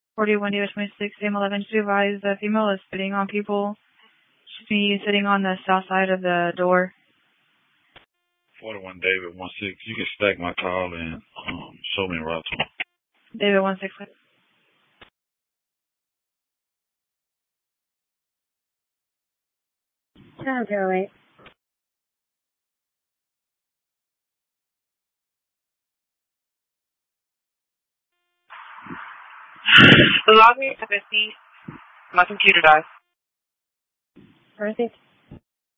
41 David 26, M11 to advise the female is sitting on people. She's sitting on the south side of the door. 41 David 16, you can stack my call and show me a route to him. David 16. Time 08. Log me to 50. My computer dies. Perfect.